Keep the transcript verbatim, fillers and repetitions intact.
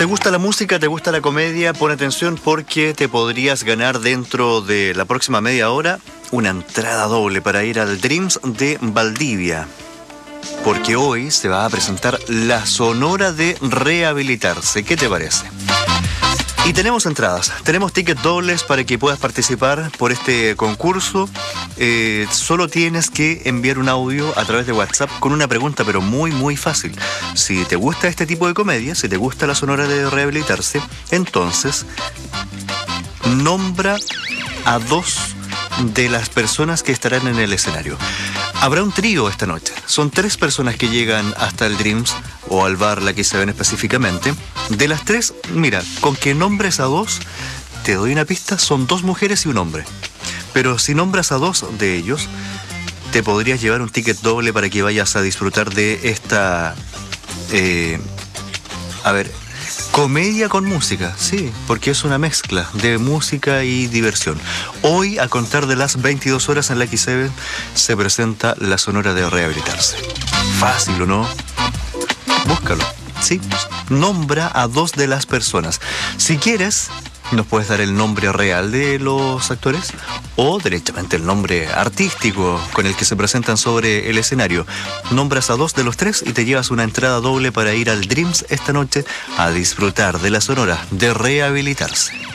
¿Te gusta la música? ¿Te gusta la comedia? Pon atención porque te podrías ganar dentro de la próxima media hora una entrada doble para ir al Dreams de Valdivia. Porque hoy se va a presentar la Sonora de Rehabilitarse. ¿Qué te parece? Y tenemos entradas, tenemos tickets dobles para que puedas participar por este concurso. Eh, solo tienes que enviar un audio a través de WhatsApp con una pregunta, pero muy, muy fácil. Si te gusta este tipo de comedia, si te gusta la Sonora de Rehabilitarse, entonces nombra a dos de las personas que estarán en el escenario. Habrá un trío esta noche. Son tres personas que llegan hasta el Dreams o al bar La que se ven específicamente. De las tres, mira, con que nombres a dos, te doy una pista, son dos mujeres y un hombre. Pero si nombras a dos de ellos, te podrías llevar un ticket doble para que vayas a disfrutar de esta... Eh, a ver... Comedia con música, sí, porque es una mezcla de música y diversión. Hoy, a contar de las veintidós horas en la X siete, se presenta la Sonora de Rehabilitarse. Fácil, ¿o no? Búscalo, sí. Nombra a dos de las personas. Si quieres, nos puedes dar el nombre real de los actores o directamente el nombre artístico con el que se presentan sobre el escenario. Nombras a dos de los tres y te llevas una entrada doble para ir al Dreams esta noche a disfrutar de la Sonora de Rehabilitarse.